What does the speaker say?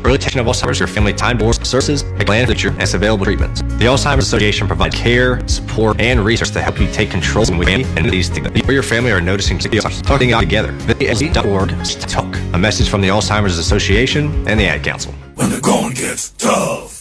early detection of Alzheimer's, your family time divorce services, a plan future, and its available treatments. The Alzheimer's Association provides care, support, and research to help you take control of these things. You or your family are noticing talking out together. Visit ASD.org/talk. A message from the Alzheimer's Association and the Ad Council. When the going gets tough.